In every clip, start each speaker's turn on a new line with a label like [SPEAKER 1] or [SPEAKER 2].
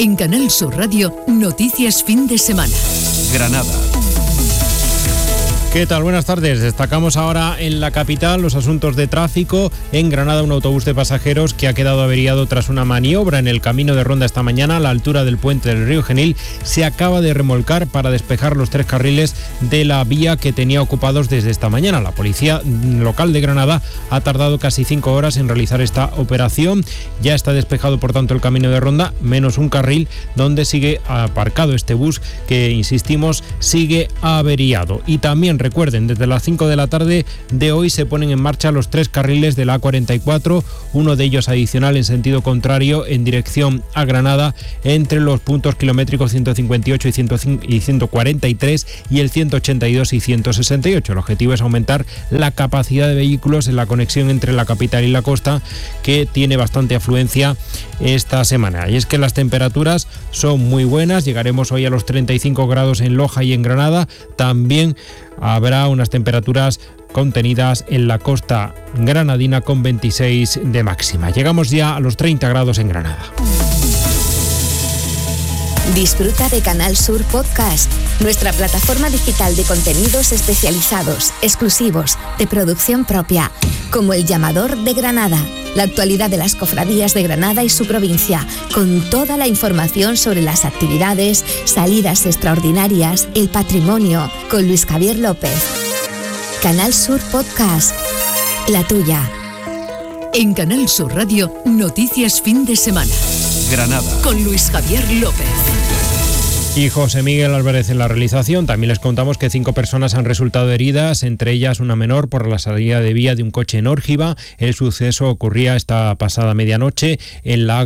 [SPEAKER 1] En Canal Sur Radio, Noticias Fin de Semana.
[SPEAKER 2] Granada.
[SPEAKER 3] ¿Qué tal? Buenas tardes. Destacamos ahora en la capital los asuntos de tráfico. En Granada, un autobús de pasajeros que ha quedado averiado tras una maniobra en el camino de Ronda esta mañana a la altura del puente del Río Genil. Se acaba de remolcar para despejar los 3 carriles de la vía que tenía ocupados desde esta mañana. La policía local de Granada ha tardado casi 5 horas en realizar esta operación. Ya está despejado, por tanto, el camino de Ronda, menos un carril donde sigue aparcado este bus que, insistimos, sigue averiado. Y también recuerden, desde las 5 de la tarde de hoy se ponen en marcha los 3 carriles de la A44, uno de ellos adicional en sentido contrario en dirección a Granada, entre los puntos kilométricos 158 y 143 y el 182 y 168. El objetivo es aumentar la capacidad de vehículos en la conexión entre la capital y la costa, que tiene bastante afluencia esta semana. Y es que las temperaturas son muy buenas, llegaremos hoy a los 35 grados en Loja y en Granada. También habrá unas temperaturas contenidas en la costa granadina con 26 de máxima. Llegamos ya a los 30 grados en Granada.
[SPEAKER 4] Disfruta de Canal Sur Podcast, nuestra plataforma digital de contenidos especializados, exclusivos, de producción propia, como El Llamador de Granada, la actualidad de las cofradías de Granada y su provincia, con toda la información sobre las actividades, salidas extraordinarias, el patrimonio, con Luis Javier López. Canal Sur Podcast, la tuya.
[SPEAKER 1] En Canal Sur Radio, Noticias Fin de Semana.
[SPEAKER 2] Granada.
[SPEAKER 1] Con Luis Javier López.
[SPEAKER 3] Y José Miguel Álvarez en la realización. También les contamos que 5 personas han resultado heridas, entre ellas una menor por la salida de vía de un coche en Órgiva. El suceso ocurría esta pasada medianoche en la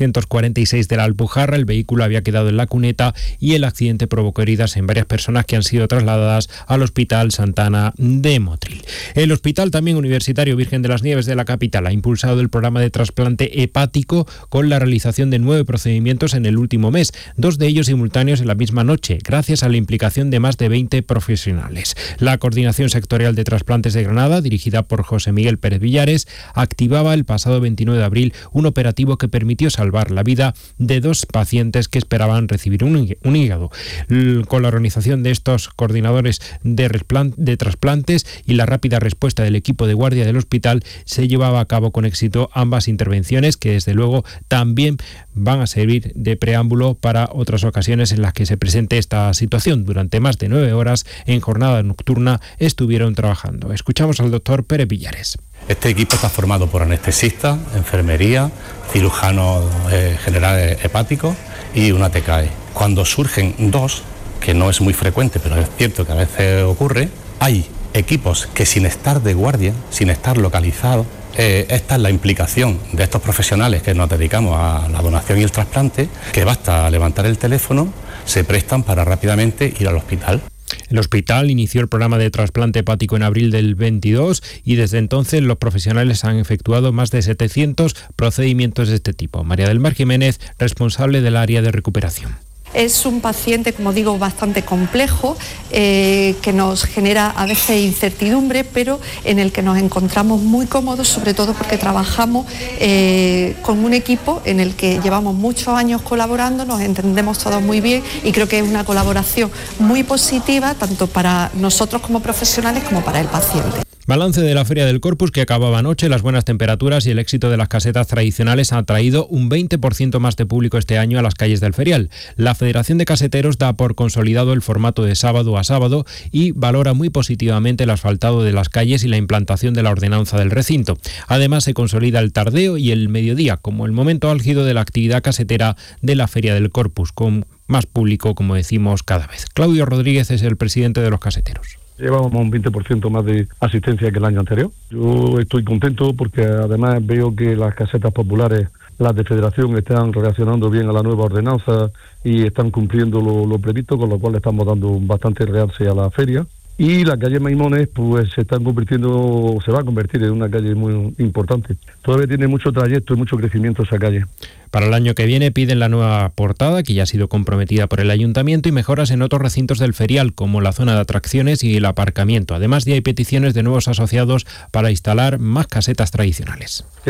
[SPEAKER 3] 346 de la Alpujarra. El vehículo había quedado en la cuneta y el accidente provocó heridas en varias personas que han sido trasladadas al Hospital Santana de Motril. El Hospital también Universitario Virgen de las Nieves de la capital ha impulsado el programa de trasplante hepático con la realización de 9 procedimientos en el último mes, 2 de ellos simultáneos en la misma noche, gracias a la implicación de más de 20 profesionales. La Coordinación Sectorial de Trasplantes de Granada, dirigida por José Miguel Pérez Villares, activaba el pasado 29 de abril un operativo que permitió salvar la vida de 2 pacientes que esperaban recibir un hígado. Con la organización de estos coordinadores de trasplantes y la rápida respuesta del equipo de guardia del hospital, se llevaba a cabo con éxito ambas intervenciones, que desde luego también van a servir de preámbulo para otras ocasiones en las que se presente esta situación. Durante más de 9 horas en jornada nocturna estuvieron trabajando. Escuchamos al doctor Pérez Villares.
[SPEAKER 5] Este equipo está formado por anestesistas, enfermería, cirujanos generales hepáticos y una TCAE. Cuando surgen 2, que no es muy frecuente, pero es cierto que a veces ocurre, hay equipos que, sin estar de guardia, sin estar localizados, esta es la implicación de estos profesionales que nos dedicamos a la donación y el trasplante, que basta levantar el teléfono, se prestan para rápidamente ir al hospital.
[SPEAKER 3] El hospital inició el programa de trasplante hepático en abril del 22 y desde entonces los profesionales han efectuado más de 700 procedimientos de este tipo. María del Mar Jiménez, responsable del área de recuperación.
[SPEAKER 6] Es un paciente, como digo, bastante complejo, que nos genera a veces incertidumbre, pero en el que nos encontramos muy cómodos, sobre todo porque trabajamos con un equipo en el que llevamos muchos años colaborando, nos entendemos todos muy bien y creo que es una colaboración muy positiva, tanto para nosotros como profesionales como para el paciente.
[SPEAKER 3] Balance de la Feria del Corpus, que acababa anoche. Las buenas temperaturas y el éxito de las casetas tradicionales han atraído un 20% más de público este año a las calles del ferial. La Federación de Caseteros da por consolidado el formato de sábado a sábado y valora muy positivamente el asfaltado de las calles y la implantación de la ordenanza del recinto. Además, se consolida el tardeo y el mediodía como el momento álgido de la actividad casetera de la Feria del Corpus, con más público, como decimos, cada vez. Claudio Rodríguez es el presidente de los caseteros.
[SPEAKER 7] Llevamos un 20% más de asistencia que el año anterior. Yo estoy contento porque además veo que las casetas populares, las de Federación, están reaccionando bien a la nueva ordenanza y están cumpliendo lo previsto, con lo cual estamos dando bastante realce a la feria. Y la calle Maimones pues se va a convertir en una calle muy importante. Todavía tiene mucho trayecto y mucho crecimiento esa calle.
[SPEAKER 3] Para el año que viene piden la nueva portada, que ya ha sido comprometida por el ayuntamiento, y mejoras en otros recintos del ferial, como la zona de atracciones y el aparcamiento. Además, ya hay peticiones de nuevos asociados para instalar más casetas tradicionales.
[SPEAKER 7] Que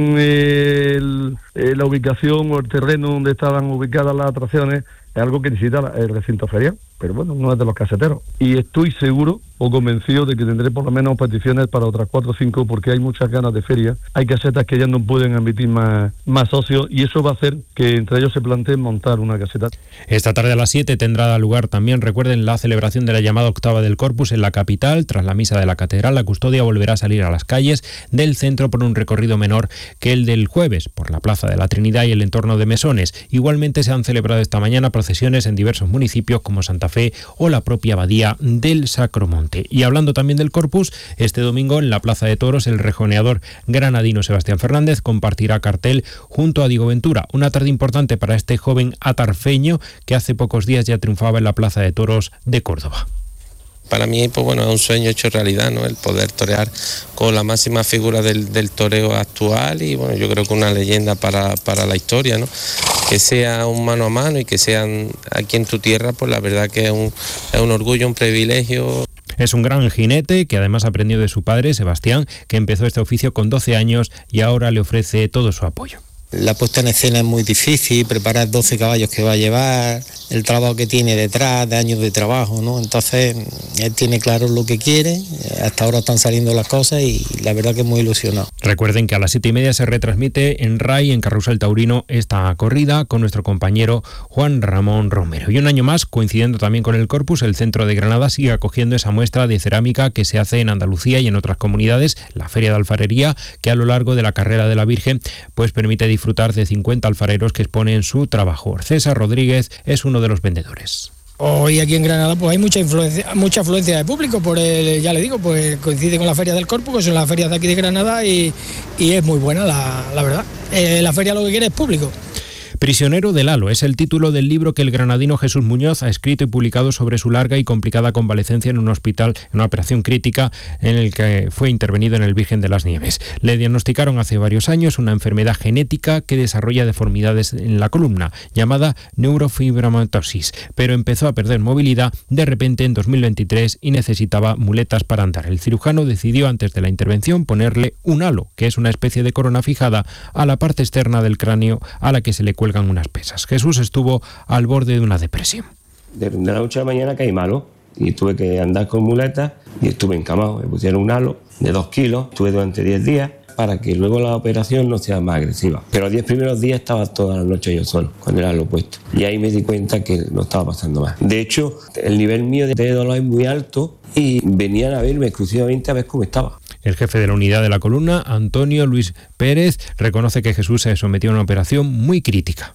[SPEAKER 7] arreglen la ubicación o el terreno donde estaban ubicadas las atracciones es algo que necesita el recinto ferial, pero bueno, no es de los caseteros. Y estoy seguro o convencido de que tendré por lo menos peticiones para otras 4 o 5, porque hay muchas ganas de feria. Hay casetas que ya no pueden admitir más socios, y eso va a hacer que entre ellos se planteen montar una caseta.
[SPEAKER 3] Esta tarde a las 7 tendrá lugar también, recuerden, la celebración de la llamada octava del Corpus en la capital. Tras la misa de la catedral, la custodia volverá a salir a las calles del centro por un recorrido menor que el del jueves, por la Plaza de la Trinidad y el entorno de Mesones. Igualmente se han celebrado esta mañana procesiones en diversos municipios como Santa Fe o la propia abadía del Sacromonte. Y hablando también del Corpus, este domingo en la Plaza de Toros el rejoneador granadino Sebastián Fernández compartirá cartel junto a Diego Ventura. Una tarde importante para este joven atarfeño que hace pocos días ya triunfaba en la Plaza de Toros de Córdoba.
[SPEAKER 2] Para mí, pues bueno, es un sueño hecho realidad, ¿no? El poder torear con la máxima figura del toreo actual, y bueno, yo creo que una leyenda para la historia, ¿no? Que sea un mano a mano y que sean aquí en tu tierra, pues la verdad que es un orgullo, un privilegio.
[SPEAKER 3] Es un gran jinete que además aprendió de su padre, Sebastián, que empezó este oficio con 12 años y ahora le ofrece todo su apoyo.
[SPEAKER 8] La puesta en escena es muy difícil, preparar 12 caballos que va a llevar, el trabajo que tiene detrás, de años de trabajo, ¿no? Entonces, él tiene claro lo que quiere, hasta ahora están saliendo las cosas y la verdad que es muy ilusionado.
[SPEAKER 3] Recuerden que a las 7:30 se retransmite en RAI, en Carrusel Taurino, esta corrida con nuestro compañero Juan Ramón Romero. Y un año más, coincidiendo también con el Corpus, el centro de Granada sigue acogiendo esa muestra de cerámica que se hace en Andalucía y en otras comunidades, la Feria de Alfarería, que a lo largo de la carrera de la Virgen pues permite disfrutar de 50 alfareros que exponen su trabajo. César Rodríguez es uno de los vendedores.
[SPEAKER 9] Hoy aquí en Granada pues hay mucha afluencia de público, ya le digo, pues coincide con la Feria del Corpus, que son las ferias de aquí de Granada, y es muy buena la verdad. La feria lo que quiere es público.
[SPEAKER 3] Prisionero del halo es el título del libro que el granadino Jesús Muñoz ha escrito y publicado sobre su larga y complicada convalecencia en un hospital, en una operación crítica en el que fue intervenido en el Virgen de las Nieves. Le diagnosticaron hace varios años una enfermedad genética que desarrolla deformidades en la columna, llamada neurofibromatosis, pero empezó a perder movilidad de repente en 2023 y necesitaba muletas para andar. El cirujano decidió antes de la intervención ponerle un halo, que es una especie de corona fijada a la parte externa del cráneo a la que se le cuelgan unas pesas. Jesús estuvo al borde de una depresión.
[SPEAKER 10] De la noche a la mañana caí malo y tuve que andar con muletas y estuve encamado. Me pusieron un halo de 2 kilos, estuve durante 10 días para que luego la operación no sea más agresiva. Pero los 10 primeros días estaba toda la noche yo solo, con el halo puesto. Y ahí me di cuenta que no estaba pasando más. De hecho, el nivel mío de dolor es muy alto y venían a verme exclusivamente a ver cómo estaba.
[SPEAKER 3] El jefe de la unidad de la columna, Antonio Luis Pérez, reconoce que Jesús se sometió a una operación muy crítica.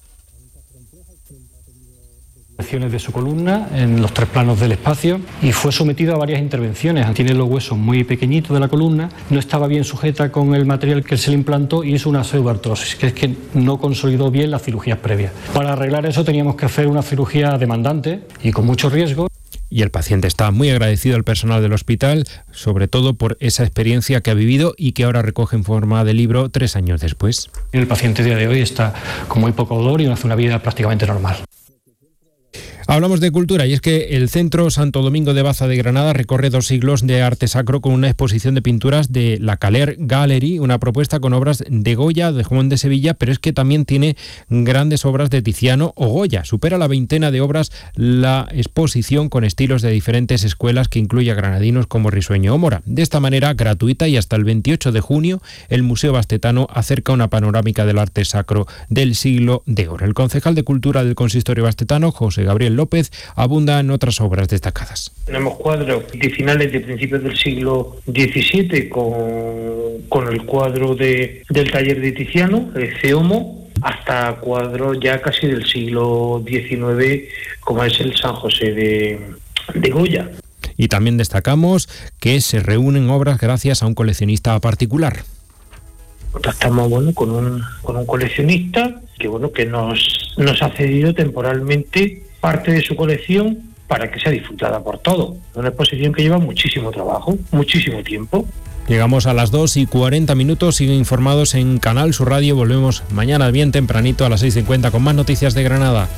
[SPEAKER 11] De su columna en los 3 planos del espacio y fue sometido a varias intervenciones. Tiene los huesos muy pequeñitos de la columna, no estaba bien sujeta con el material que se le implantó y es una pseudoartrosis, que es que no consolidó bien las cirugías previas. Para arreglar eso teníamos que hacer una cirugía demandante y con mucho riesgo.
[SPEAKER 3] Y el paciente está muy agradecido al personal del hospital, sobre todo por esa experiencia que ha vivido y que ahora recoge en forma de libro 3 años después.
[SPEAKER 11] El paciente a día de hoy está con muy poco dolor y hace una vida prácticamente normal.
[SPEAKER 3] Hablamos de cultura y es que el Centro Santo Domingo de Baza de Granada recorre 2 siglos de arte sacro con una exposición de pinturas de la Caler Gallery, una propuesta con obras de Goya, de Juan de Sevilla, pero es que también tiene grandes obras de Tiziano o Goya. Supera la 20 de obras la exposición con estilos de diferentes escuelas que incluye a granadinos como Risueño o Mora. De esta manera, gratuita y hasta el 28 de junio, el Museo Bastetano acerca una panorámica del arte sacro del siglo de oro. El concejal de Cultura del Consistorio Bastetano, José Gabriel López, abunda en otras obras destacadas.
[SPEAKER 12] Tenemos cuadros de finales de principios del siglo XVII con el cuadro del taller de Tiziano, el Ceomo, hasta cuadros ya casi del siglo XIX, como es el San José de Goya.
[SPEAKER 3] Y también destacamos que se reúnen obras gracias a un coleccionista particular.
[SPEAKER 12] Estamos con un coleccionista que nos ha cedido temporalmente parte de su colección para que sea disfrutada por todos. Una exposición que lleva muchísimo trabajo, muchísimo tiempo.
[SPEAKER 3] Llegamos a las 2:40. Siguen informados en Canal Sur Radio. Volvemos mañana bien tempranito a las 6:50 con más noticias de Granada.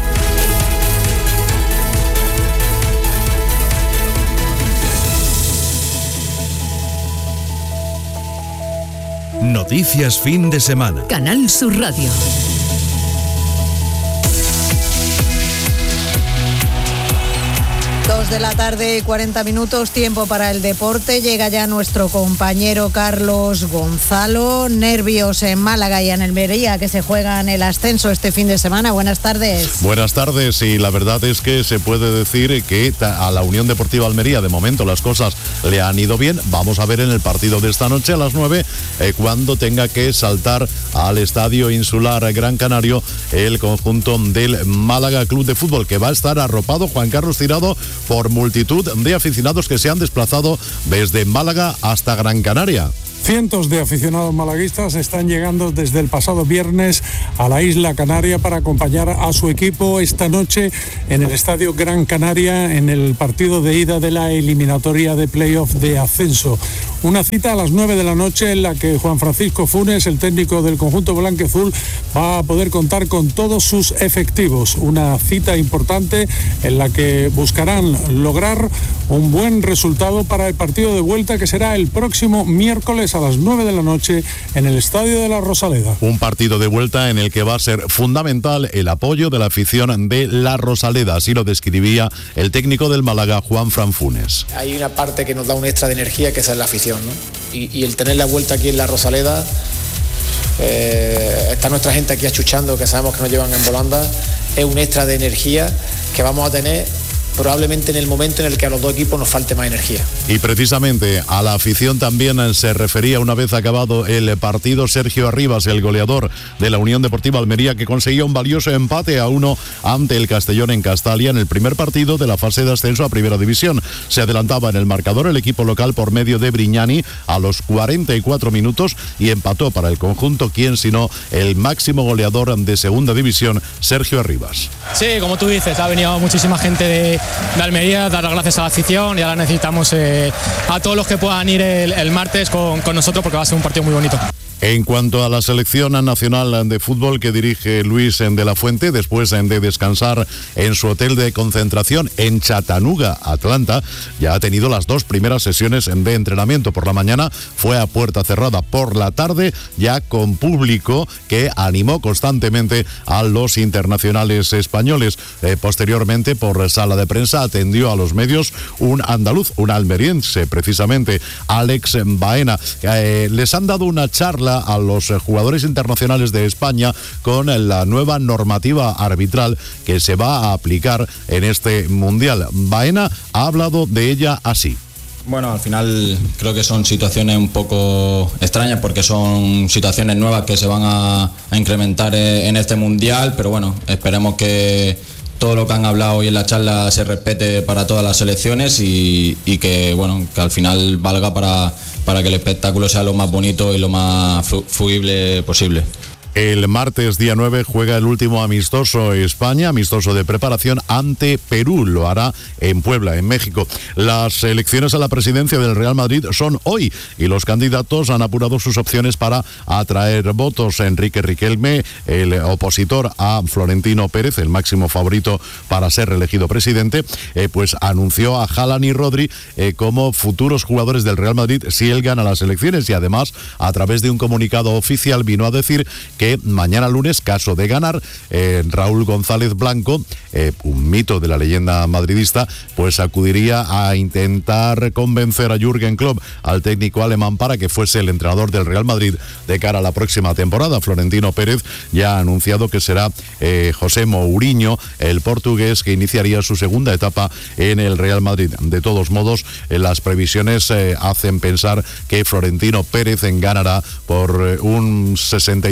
[SPEAKER 13] Noticias fin de semana.
[SPEAKER 1] Canal Sur Radio.
[SPEAKER 14] De la tarde, 40 minutos, tiempo para el deporte. Llega ya nuestro compañero Carlos Gonzalo. Nervios en Málaga y en Almería, que se juegan el ascenso este fin de semana. Buenas tardes.
[SPEAKER 15] Buenas tardes, y la verdad es que se puede decir que a la Unión Deportiva Almería de momento las cosas le han ido bien. Vamos a ver en el partido de esta noche a las 9, cuando tenga que saltar al Estadio Insular Gran Canario el conjunto del Málaga Club de Fútbol, que va a estar arropado, Juan Carlos Tirado, por multitud de aficionados que se han desplazado desde Málaga hasta Gran Canaria.
[SPEAKER 16] Cientos de aficionados malaguistas están llegando desde el pasado viernes a la isla Canaria para acompañar a su equipo esta noche en el Estadio Gran Canaria en el partido de ida de la eliminatoria de playoff de ascenso. Una cita a las 9 de la noche en la que Juan Francisco Funes, el técnico del conjunto blanquiazul, va a poder contar con todos sus efectivos. Una cita importante en la que buscarán lograr un buen resultado para el partido de vuelta, que será el próximo miércoles a las 9 de la noche en el Estadio de la Rosaleda.
[SPEAKER 15] Un partido de vuelta en el que va a ser fundamental el apoyo de la afición de la Rosaleda. Así lo describía el técnico del Málaga, Juan Fran Funes.
[SPEAKER 17] Hay una parte que nos da un extra de energía, que esa es la afición, ¿no? Y el tener la vuelta aquí en la Rosaleda, está nuestra gente aquí achuchando, que sabemos que nos llevan en volanda, es un extra de energía que vamos a tener probablemente en el momento en el que a los dos equipos nos falte más energía.
[SPEAKER 15] Y precisamente a la afición también se refería, una vez acabado el partido, Sergio Arribas, el goleador de la Unión Deportiva Almería, que conseguía un valioso empate a 1 ante el Castellón en Castalia en el primer partido de la fase de ascenso a Primera División. Se adelantaba en el marcador el equipo local por medio de Brignani a los 44 minutos y empató para el conjunto, quien sino el máximo goleador de Segunda División, Sergio Arribas.
[SPEAKER 18] Sí, como tú dices, ha venido muchísima gente de Almería, dar las gracias a la afición, y ahora necesitamos a todos los que puedan ir el martes con nosotros, porque va a ser un partido muy bonito.
[SPEAKER 15] En cuanto a la selección nacional de fútbol que dirige Luis de la Fuente, después de descansar en su hotel de concentración en Chattanooga, Atlanta, ya ha tenido las 2 primeras sesiones de entrenamiento. Por la mañana fue a puerta cerrada, por la tarde ya con público que animó constantemente a los internacionales españoles. Posteriormente, por sala de prensa, atendió a los medios un andaluz, un almeriense, precisamente, Alex Baena. Les han dado una charla a los jugadores internacionales de España con la nueva normativa arbitral que se va a aplicar en este Mundial. Baena ha hablado de ella así.
[SPEAKER 19] Bueno, al final creo que son situaciones un poco extrañas, porque son situaciones nuevas que se van a incrementar en este Mundial, pero bueno, esperemos que todo lo que han hablado hoy en la charla se respete para todas las selecciones y que, bueno, que al final valga para que el espectáculo sea lo más bonito y lo más fluible posible.
[SPEAKER 15] El martes día 9 juega el último amistoso España, amistoso de preparación ante Perú. Lo hará en Puebla, en México. Las elecciones a la presidencia del Real Madrid son hoy y los candidatos han apurado sus opciones para atraer votos. Enrique Riquelme, el opositor a Florentino Pérez, el máximo favorito para ser reelegido presidente, pues anunció a Haaland y Rodri como futuros jugadores del Real Madrid si él gana las elecciones, y además, a través de un comunicado oficial, vino a decir que mañana lunes, caso de ganar, Raúl González Blanco, un mito de la leyenda madridista, pues acudiría a intentar convencer a Jürgen Klopp, al técnico alemán, para que fuese el entrenador del Real Madrid de cara a la próxima temporada. Florentino Pérez ya ha anunciado que será José Mourinho, el portugués, que iniciaría su segunda etapa en el Real Madrid. De todos modos, las previsiones hacen pensar que Florentino Pérez ganará por un 65-70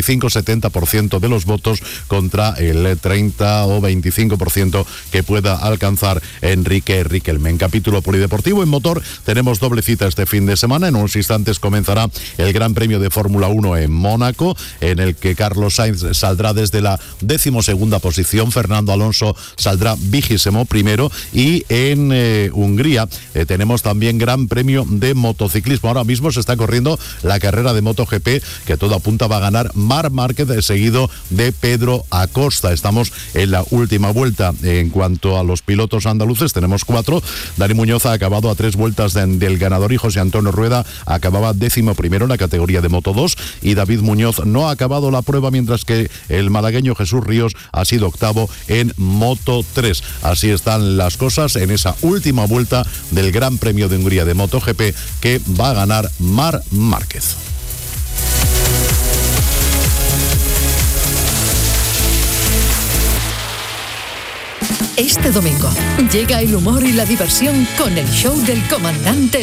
[SPEAKER 15] 70% de los votos contra el 30 o 25% que pueda alcanzar Enrique Riquelme. En capítulo polideportivo, en motor, tenemos doble cita este fin de semana. En unos instantes comenzará el Gran Premio de Fórmula 1 en Mónaco, en el que Carlos Sainz saldrá desde la 12ª posición, Fernando Alonso saldrá 21º, y en Hungría tenemos también Gran Premio de motociclismo. Ahora mismo se está corriendo la carrera de MotoGP, que todo apunta va a ganar Marc Márquez, seguido de Pedro Acosta. Estamos en la última vuelta. En cuanto a los pilotos andaluces, tenemos 4. Dani Muñoz ha acabado a 3 vueltas del ganador, y José Antonio Rueda acababa 11º en la categoría de Moto 2, y David Muñoz no ha acabado la prueba, mientras que el malagueño Jesús Ríos ha sido 8º en Moto 3. Así están las cosas en esa última vuelta del Gran Premio de Hungría de MotoGP, que va a ganar Marc Márquez.
[SPEAKER 1] Este domingo llega el humor y la diversión con el show del comandante